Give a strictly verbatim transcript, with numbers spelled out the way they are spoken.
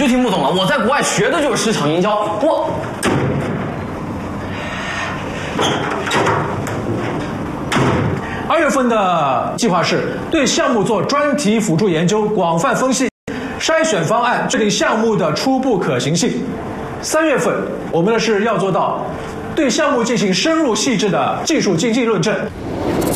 就听不懂了。我在国外学的就是市场营销，我。 二月份的计划是对项目做专题辅助研究，广泛分析，筛选方案，确定项目的初步可行性。三月份，我们的是要做到对项目进行深入细致的技术经济论证。